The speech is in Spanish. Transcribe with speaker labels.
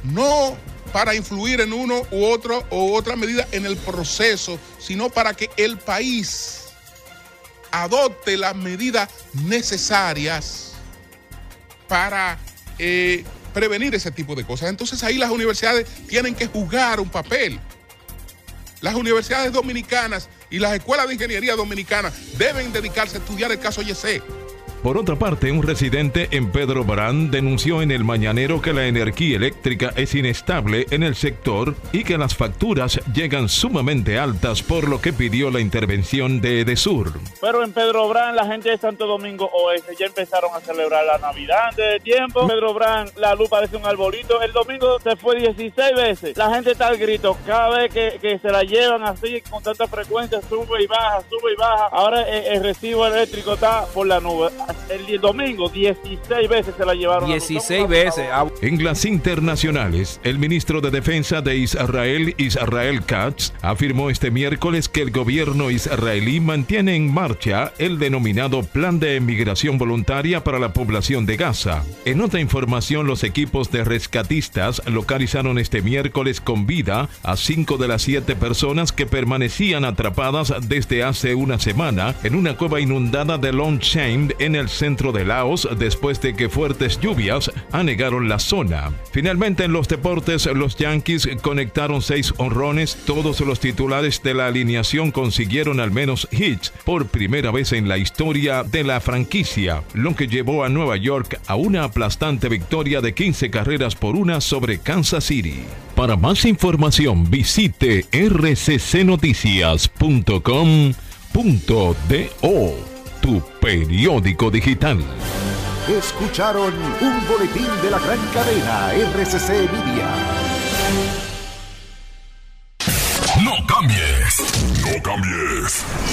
Speaker 1: no para influir en uno u otro o otra medida en el proceso, sino para que el país adopte las medidas necesarias para prevenir ese tipo de cosas. Entonces ahí las universidades tienen que jugar un papel. Las universidades dominicanas y las escuelas de ingeniería dominicanas deben dedicarse a estudiar el caso Yesé.
Speaker 2: Por otra parte, un residente en Pedro Brán denunció en el Mañanero que la energía eléctrica es inestable en el sector y que las facturas llegan sumamente altas, por lo que pidió la intervención de Edesur.
Speaker 3: Pero en Pedro Brán, la gente de Santo Domingo Oeste ya empezaron a celebrar la Navidad antes de tiempo. Pedro Brán, la luz parece un arbolito. El domingo se fue 16 veces. La gente está al grito. Cada vez que se la llevan así, con tanta frecuencia, sube y baja, sube y baja. Ahora el recibo eléctrico está por la nube. El domingo 16 veces se la llevaron.
Speaker 4: 16 veces.
Speaker 2: En las internacionales, el ministro de Defensa de Israel, Israel Katz, afirmó este miércoles que el gobierno israelí mantiene en marcha el denominado Plan de Emigración Voluntaria para la población de Gaza. En otra información, los equipos de rescatistas localizaron este miércoles con vida a 5 de las 7 personas que permanecían atrapadas desde hace una semana en una cueva inundada de Longshan en el centro de Laos, después de que fuertes lluvias anegaron la zona. Finalmente, en los deportes, los Yankees conectaron 6 honrones. Todos los titulares de la alineación consiguieron al menos hits por primera vez en la historia de la franquicia, lo que llevó a Nueva York a una aplastante victoria de 15 carreras por 1 sobre Kansas City. Para más información, visite rccnoticias.com.do, tu periódico digital.
Speaker 5: Escucharon un boletín de la gran cadena RCC Media.
Speaker 6: No cambies. No cambies.